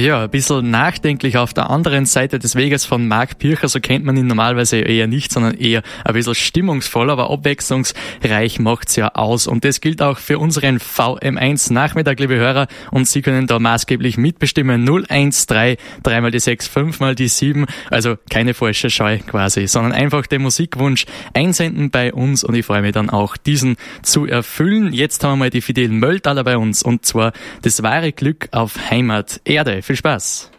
Ja, ein bisschen nachdenklich auf der anderen Seite des Weges von Marc Pircher, so kennt man ihn normalerweise eher nicht, sondern eher ein bisschen stimmungsvoll, aber abwechslungsreich macht's ja aus. Und das gilt auch für unseren VM1 Nachmittag, liebe Hörer, und Sie können da maßgeblich mitbestimmen. 013, 3 mal die 6, 5 mal die 7, also keine falsche Scheu quasi, sondern einfach den Musikwunsch einsenden bei uns und ich freue mich dann auch, diesen zu erfüllen. Jetzt haben wir mal die Fidel Mölltaler bei uns und zwar das wahre Glück auf Heimat Erde. Viel Spaß!